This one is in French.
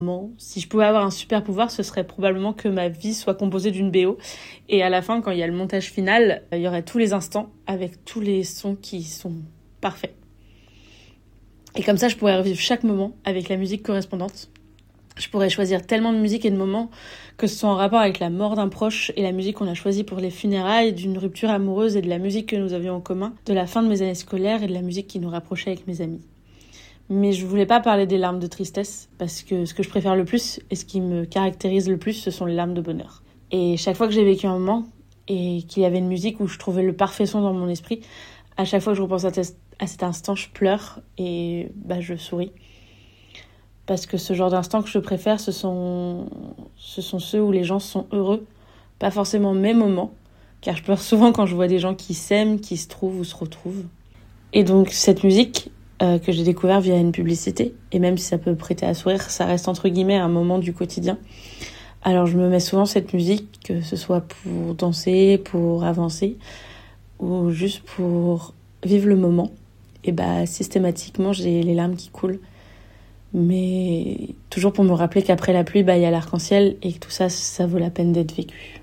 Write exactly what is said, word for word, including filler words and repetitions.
Bon, si je pouvais avoir un super pouvoir, ce serait probablement que ma vie soit composée d'une B O. Et à la fin, quand il y a le montage final, il y aurait tous les instants avec tous les sons qui sont parfaits. Et comme ça, je pourrais revivre chaque moment avec la musique correspondante. Je pourrais choisir tellement de musique et de moments, que ce soit en rapport avec la mort d'un proche et la musique qu'on a choisie pour les funérailles, d'une rupture amoureuse et de la musique que nous avions en commun, de la fin de mes années scolaires et de la musique qui nous rapprochait avec mes amis. Mais je voulais pas parler des larmes de tristesse, parce que ce que je préfère le plus et ce qui me caractérise le plus, ce sont les larmes de bonheur. Et chaque fois que j'ai vécu un moment et qu'il y avait une musique où je trouvais le parfait son dans mon esprit, à chaque fois que je repense à, te- à cet instant, je pleure et bah, je souris. Parce que ce genre d'instants que je préfère, ce sont, ce sont ceux où les gens sont heureux, pas forcément mes moments, car je pleure souvent quand je vois des gens qui s'aiment, qui se trouvent ou se retrouvent. Et donc cette musique, Euh, que j'ai découvert via une publicité, et même si ça peut prêter à sourire, ça reste entre guillemets un moment du quotidien. Alors je me mets souvent cette musique, que ce soit pour danser, pour avancer, ou juste pour vivre le moment. Et bah systématiquement j'ai les larmes qui coulent, mais toujours pour me rappeler qu'après la pluie, bah il y a l'arc-en-ciel et que tout ça, ça vaut la peine d'être vécu.